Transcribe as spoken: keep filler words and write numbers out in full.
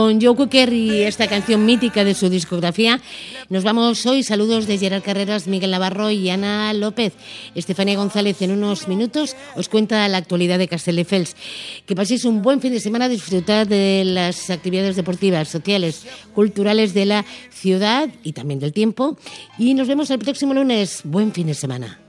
Con Joe Cocker y esta canción mítica de su discografía, nos vamos hoy. Saludos de Gerard Carreras, Miguel Navarro y Ana López. Estefanía González en unos minutos os cuenta la actualidad de Castelldefels. Que paséis un buen fin de semana, disfrutad de las actividades deportivas, sociales, culturales de la ciudad y también del tiempo. Y nos vemos el próximo lunes. Buen fin de semana.